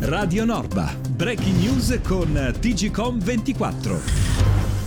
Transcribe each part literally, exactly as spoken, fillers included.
Radio Norba, breaking news con T G Com ventiquattro.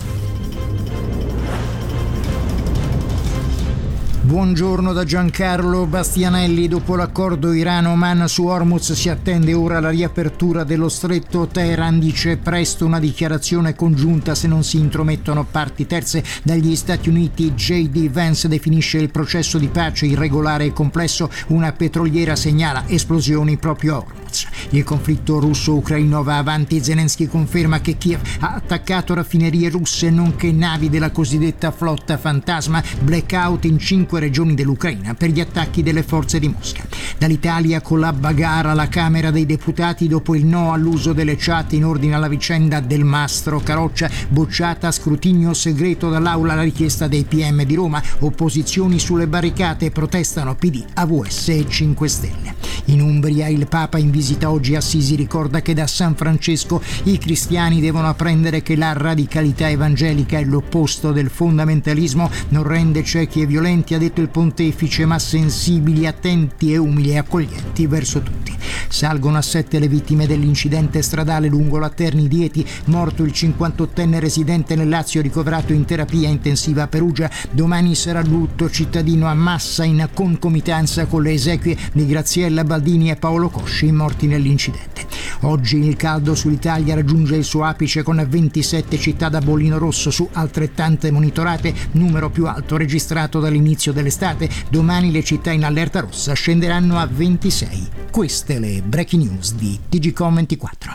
Buongiorno da Giancarlo Bastianelli. Dopo l'accordo Iran-Oman su Hormuz si attende ora la riapertura dello stretto. Teheran dice presto una dichiarazione congiunta se non si intromettono parti terze. Dagli Stati Uniti J D Vance definisce il processo di pace irregolare e complesso. Una petroliera segnala esplosioni proprio a Hormuz. Il conflitto russo-ucraino va avanti. Zelensky conferma che Kiev ha attaccato raffinerie russe nonché navi della cosiddetta flotta fantasma. Blackout in cinque regioni dell'Ucraina per gli attacchi delle forze di Mosca. Dall'Italia con la bagarre alla Camera dei Deputati dopo il no all'uso delle chat in ordine alla vicenda del mastro Caroccia, bocciata a scrutinio segreto dall'Aula la richiesta dei P M di Roma, opposizioni sulle barricate, protestano P D, A V S e cinque Stelle. In Umbria il Papa in visita oggi a Assisi ricorda che da San Francesco i cristiani devono apprendere che la radicalità evangelica è l'opposto del fondamentalismo, non rende ciechi e violenti, ha detto il pontefice, ma sensibili, attenti e umili e accoglienti verso tutti. Salgono a sette le vittime dell'incidente stradale lungo la Terni di Eti, morto il cinquantottenne residente nel Lazio ricoverato in terapia intensiva a Perugia. Domani sarà lutto cittadino a Massa in concomitanza con le esequie di Graziella Baldini e Paolo Cosci, morti nell'incidente. Oggi il caldo sull'Italia raggiunge il suo apice con ventisette città da bollino rosso su altrettante monitorate, numero più alto registrato dall'inizio dell'estate. Domani le città in allerta rossa scenderanno a ventisei. Queste le breaking news di T G Com ventiquattro.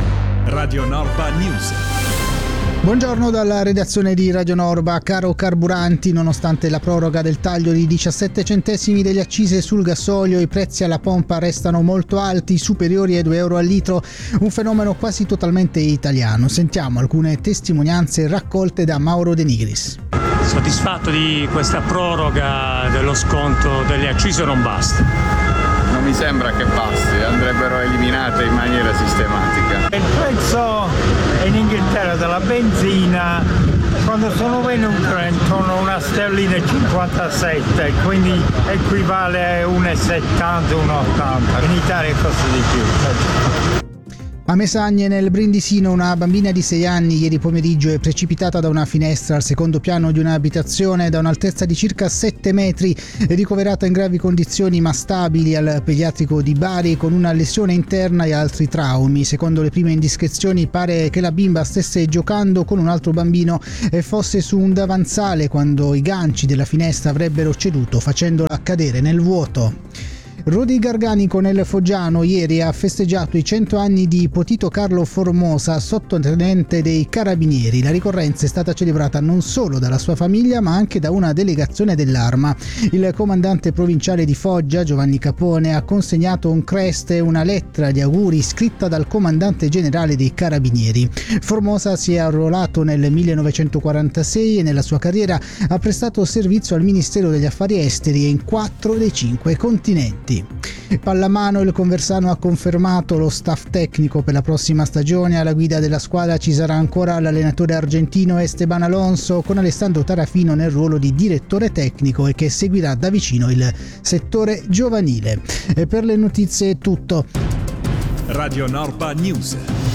Radio Norba News. Buongiorno dalla redazione di Radio Norba. Caro carburanti, nonostante la proroga del taglio di diciassette centesimi delle accise sul gasolio, i prezzi alla pompa restano molto alti, superiori ai due euro al litro, un fenomeno quasi totalmente italiano. Sentiamo alcune testimonianze raccolte da Mauro De Nigris. Soddisfatto di questa proroga dello sconto delle accise? Non basta. Non mi sembra che basti, andrebbero eliminate in maniera sistematica. Il prezzo in Inghilterra della benzina, quando sono venute intorno a una sterlina e cinquantasette, quindi equivale a uno e settanta, uno e ottanta. In Italia costa di più. A Mesagne, nel Brindisino, una bambina di sei anni ieri pomeriggio è precipitata da una finestra al secondo piano di un'abitazione da un'altezza di circa sette metri, è ricoverata in gravi condizioni ma stabili al pediatrico di Bari con una lesione interna e altri traumi. Secondo le prime indiscrezioni pare che la bimba stesse giocando con un altro bambino e fosse su un davanzale quando i ganci della finestra avrebbero ceduto facendola cadere nel vuoto. Rudy Garganico nel Foggiano ieri ha festeggiato i cento anni di Potito Carlo Formosa, sottotenente dei Carabinieri. La ricorrenza è stata celebrata non solo dalla sua famiglia ma anche da una delegazione dell'Arma. Il comandante provinciale di Foggia, Giovanni Capone, ha consegnato un crest e una lettera di auguri scritta dal comandante generale dei Carabinieri. Formosa si è arruolato nel millenovecentoquarantasei e nella sua carriera ha prestato servizio al Ministero degli Affari Esteri e in quattro dei cinque continenti. Pallamano, il Conversano ha confermato lo staff tecnico per la prossima stagione. Alla guida della squadra ci sarà ancora l'allenatore argentino Esteban Alonso, con Alessandro Tarafino nel ruolo di direttore tecnico e che seguirà da vicino il settore giovanile. E per le notizie è tutto. Radio Norba News.